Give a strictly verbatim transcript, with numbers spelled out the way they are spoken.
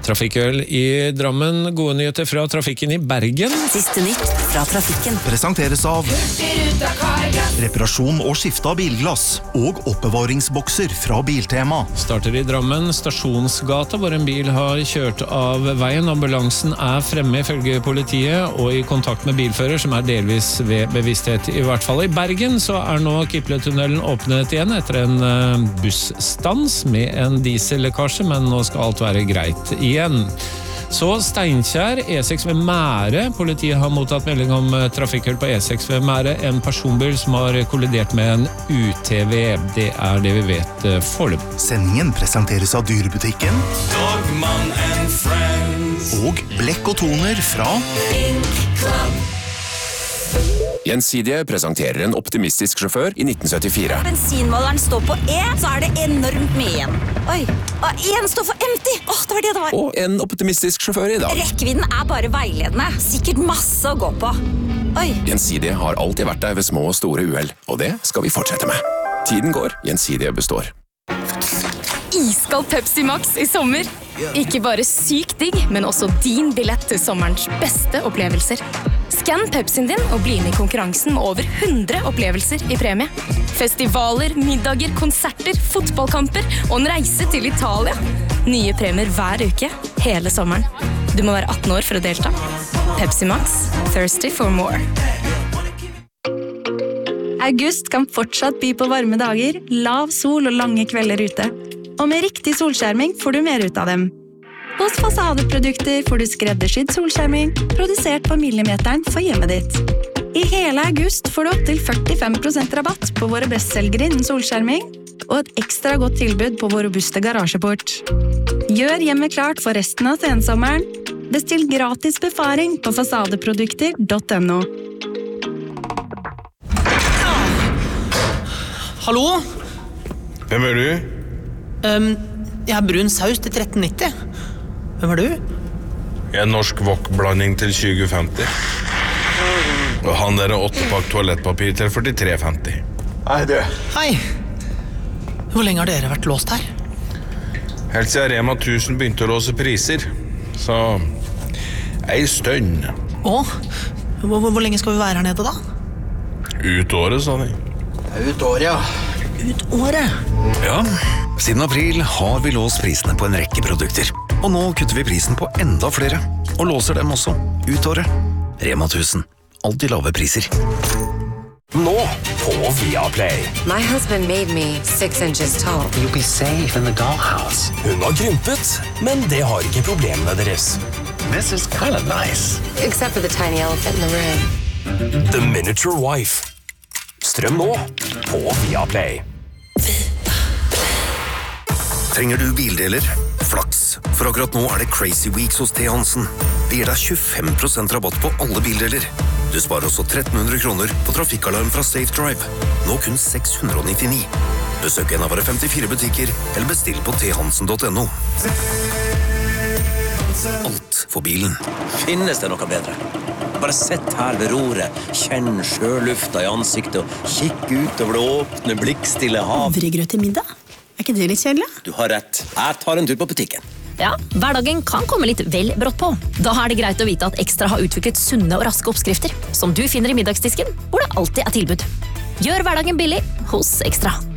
Trafikkøl i Drammen, gode nyheter fra trafikken i Bergen. Siste nytt fra trafikken. Presenteres av reparasjon og skifte av bilglass og oppbevaringsbokser fra Biltema. Starter i Drammen, Stasjonsgata, hvor en bil har kjørt av veien. Ambulansen er fremme ifølge politiet og i kontakt med bilfører, som er delvis ved bevissthet. I hvert fall i Bergen så er nå Kipletunnelen åpnet igjen etter en bussstans med en diesellekkasje, men nå skal alt være greit igjen. Så Steinkjer, E seks ved Mære. Politiet har mottatt melding om trafikkuhell på E seks ved Mære. En personbil som har kollidert med en U T V. Det er det vi vet foreløpig. Sendingen presenteres av Dyrebutikken Dogman and Friends og Blekk og Toner fra Ink Club. Gjensidige presenterer en optimistisk sjåfør i nitten syttifire. Bensinmåleren står på E, så er det enormt mye igjen. Oi, og en står for empty. Åh, det var det det var. Og en optimistisk sjåfør i dag. Rekkevidden er bare veiledende. Sikkert masse å gå på. Oi. Gjensidige har alltid vært der ved små og store uhell, og det skal vi fortsette med. Tiden går, Gjensidige består. Iskald Pepsi Max i sommer. Ikke bare sykt digg, men også din billett til sommerens beste opplevelser. Skann Pepsien din og bli med i konkurransen med over hundre opplevelser i premie. Festivaler, middager, konserter, fotballkamper og en reise til Italia. Nye premier hver uke, hele sommeren. Du må være atten år for å delta. Pepsi Max, thirsty for more. August kan fortsatt by på varme dager, lav sol og lange kvelder ute. Og med riktig solskjerming får du mer ut av dem. Hos Fasadeprodukter får du skreddersydd solskjerming, produsert på millimeteren for hjemmet ditt. I hele august får du opp til førtifem prosent rabatt på våre bestselgere innen solskjerming, og et ekstra godt tilbud på vår robuste garasjeport. Gjør hjemmet klart for resten av sensommeren. Bestill gratis befaring på fasadeprodukter punktum no. Hallo? Hvem er du? Um, jeg har brun saus til tretten nitti. Hvem er du? Jeg er norsk wok-blanding til tjue femti. Og han der er åttepakk toalettpapir til førtitre femti. Hei, du. Hei. Hvor lenge har dere vært låst her? Helt siden Rema tusen begynte å låse priser. Så ei stønn. Å? Hvor, hvor lenge skal vi være her nede da? Ut året, sa de. Ut året, ja. Ut året? Ja, siden april har vi låst prisene på en rekke produkter. Og nå kutter vi prisen på enda flere, og låser dem også ut året. Rema tusen. Alltid lave priser. Nå på Viaplay. My husband made me six inches tall. You'll be safe in the dollhouse. Hun har krympet, men det har ikke problemene deres. This is kind of nice. Except for the tiny elephant in the room. The Miniature Wife. Strøm nå på Viaplay. Trenger du bildeler? Flaks, for akkurat nå er det Crazy Weeks hos T. Hansen. Det gir deg tjuefem prosent rabatt på alle bildeler. Du sparer også tretten hundre kroner på trafikkalarm fra Safe Drive. Nå kun seks hundre nittini. Besøk en av våre femtifire butikker, eller bestill på t hansen punktum no. Alt for bilen. Finnes det noe bedre? Bare sett her ved roret, kjenn sjølufta i ansiktet og kikk ut over det åpne, blikkstille hav. Havregrøt til middag? Er ikke det litt kjedelig? Du har rett. Jeg tar en tur på butikken. Ja, hverdagen kan komme litt vel brått på. Da er det greit å vite at Ekstra har utviklet sunne og raske oppskrifter, som du finner i middagsdisken, hvor det alltid er tilbud. Gjør hverdagen billig hos Ekstra.